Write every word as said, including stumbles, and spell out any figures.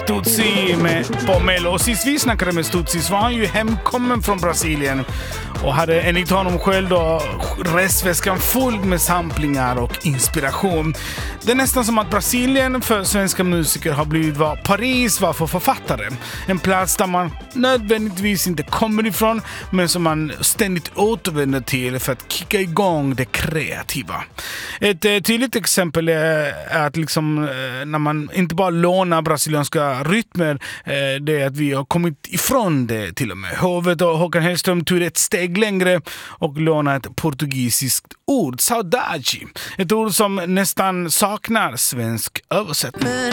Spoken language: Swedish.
Stutzi med Pomelo. Och sist vi snackade med Stutzi så var han ju hemkommen från Brasilien och hade enligt honom själv då resväskan full med samplingar och inspiration. Det är nästan som att Brasilien för svenska musiker har blivit vad Paris var för författare. En plats där man nödvändigtvis inte kommer ifrån men som man ständigt återvänder till för att kicka igång det kreativa. Ett eh, tydligt exempel är att liksom, eh, när man inte bara lånar brasilianska rytmer, eh, det är att vi har kommit ifrån det till och med. Hovet och Håkan Hellström tog ett steg längre och lånade ett portugisiskt ord, saudade. Ett ord som nästan saknar svensk översättning. Men